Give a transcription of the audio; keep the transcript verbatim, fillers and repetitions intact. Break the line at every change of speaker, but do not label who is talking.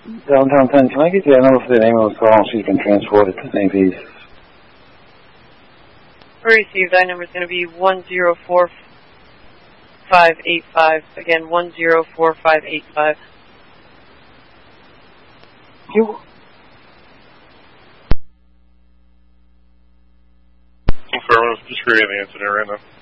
Downtown ten, can I get the number for the ambulance call and she's been transported to Saint Pete?
Received. That number is going to be one zero four five eight five. Again, one zero four five eight five.
You.
Affirmative. Just creating the incident right now.